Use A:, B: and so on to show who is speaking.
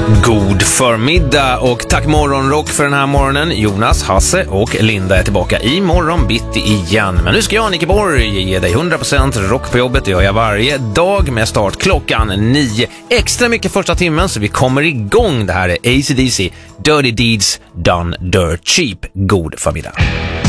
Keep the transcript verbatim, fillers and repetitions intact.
A: God förmiddag och tack morgonrock för den här morgonen. Jonas, Hasse och Linda är tillbaka i morgon bitti igen. Men nu ska jag, Nicke Borg, ge dig hundra procent rock på jobbet. Det gör jag varje dag med start klockan nio. Extra mycket första timmen så vi kommer igång. Det här är A C D C, Dirty Deeds Done Dirt Cheap. God förmiddag.